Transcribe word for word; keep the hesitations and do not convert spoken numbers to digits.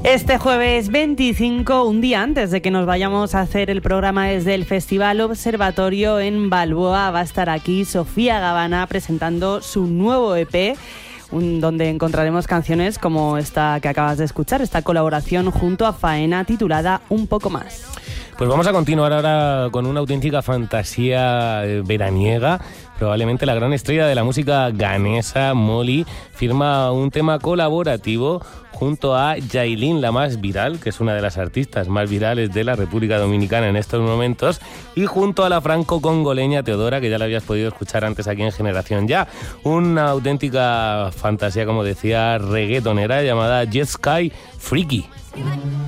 Este jueves veinticinco, un día antes de que nos vayamos a hacer el programa desde el Festival Observatorio en Balboa, va a estar aquí Sofía Gavana presentando su nuevo E P, un, donde encontraremos canciones como esta que acabas de escuchar, esta colaboración junto a Faena titulada Un poco más. Pues vamos a continuar ahora con una auténtica fantasía veraniega. Probablemente la gran estrella de la música ghanesa, Molly, firma un tema colaborativo junto a Yailin, la más viral, que es una de las artistas más virales de la República Dominicana en estos momentos, y junto a la franco-congoleña Teodora, que ya la habías podido escuchar antes aquí en Generación Ya. Una auténtica fantasía, como decía, reggaetonera llamada Jet Sky Freaky.